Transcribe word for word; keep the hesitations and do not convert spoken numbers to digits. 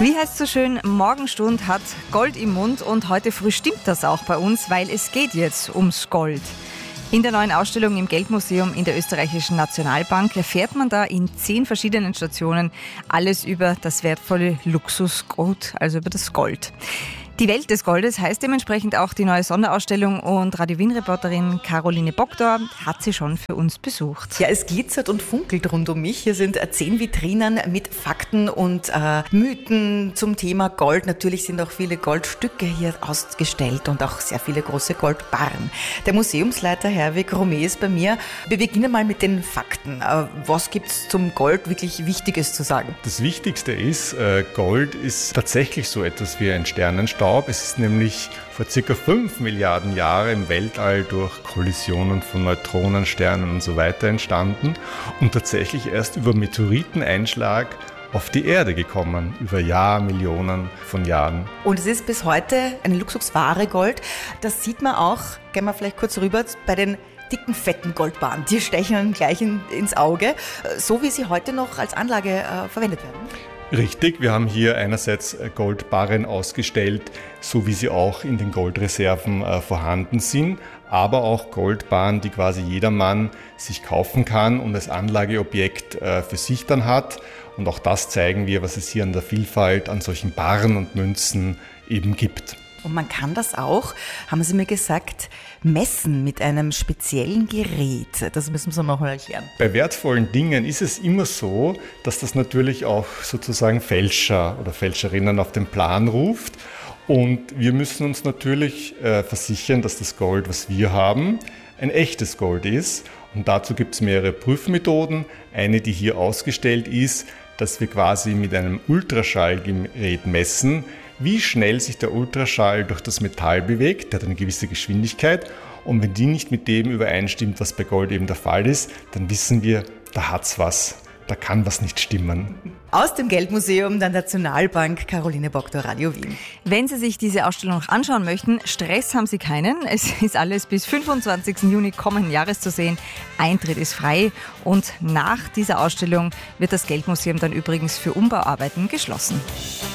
Wie heißt so schön, Morgenstund hat Gold im Mund und heute früh stimmt das auch bei uns, weil es geht jetzt ums Gold. In der neuen Ausstellung im Geldmuseum in der Österreichischen Nationalbank erfährt man da in zehn verschiedenen Stationen alles über das wertvolle Luxusgut, also über das Gold. Die Welt des Goldes heißt dementsprechend auch die neue Sonderausstellung und Radio Wien-Reporterin Caroline Bogdor hat sie schon für uns besucht. Ja, es glitzert und funkelt rund um mich. Hier sind zehn Vitrinen mit Fakten und äh, Mythen zum Thema Gold. Natürlich sind auch viele Goldstücke hier ausgestellt und auch sehr viele große Goldbarren. Der Museumsleiter Herwig Romé ist bei mir. Wir beginnen mal mit den Fakten. Äh, was gibt es zum Gold wirklich Wichtiges zu sagen? Das Wichtigste ist, äh, Gold ist tatsächlich so etwas wie ein Sternenstaub. Es ist nämlich vor ca. fünf Milliarden Jahren im Weltall durch Kollisionen von Neutronen, Sternen und so weiter entstanden und tatsächlich erst über Meteoriteneinschlag auf die Erde gekommen, über Jahrmillionen von Jahren. Und es ist bis heute eine Luxusware Gold. Das sieht man auch, gehen wir vielleicht kurz rüber, bei den dicken, fetten Goldbarren. Die stechen gleich in, ins Auge, so wie sie heute noch als Anlage äh, verwendet werden. Richtig, wir haben hier einerseits Goldbarren ausgestellt, so wie sie auch in den Goldreserven äh, vorhanden sind, aber auch Goldbarren, die quasi jedermann sich kaufen kann und als Anlageobjekt äh, für sich dann hat. Und auch das zeigen wir, was es hier an der Vielfalt an solchen Barren und Münzen eben gibt. Und man kann das auch, haben Sie mir gesagt, messen mit einem speziellen Gerät. Das müssen Sie noch mal erklären. Bei wertvollen Dingen ist es immer so, dass das natürlich auch sozusagen Fälscher oder Fälscherinnen auf den Plan ruft. Und wir müssen uns natürlich äh, versichern, dass das Gold, was wir haben, ein echtes Gold ist. Und dazu gibt es mehrere Prüfmethoden. Eine, die hier ausgestellt ist, dass wir quasi mit einem Ultraschallgerät messen, wie schnell sich der Ultraschall durch das Metall bewegt. Der hat eine gewisse Geschwindigkeit. Und wenn die nicht mit dem übereinstimmt, was bei Gold eben der Fall ist, dann wissen wir, da hat's was. Da kann was nicht stimmen. Aus dem Geldmuseum der Nationalbank, Caroline Bogdor, Radio Wien. Wenn Sie sich diese Ausstellung noch anschauen möchten, Stress haben Sie keinen. Es ist alles bis fünfundzwanzigsten Juni kommenden Jahres zu sehen. Eintritt ist frei und nach dieser Ausstellung wird das Geldmuseum dann übrigens für Umbauarbeiten geschlossen.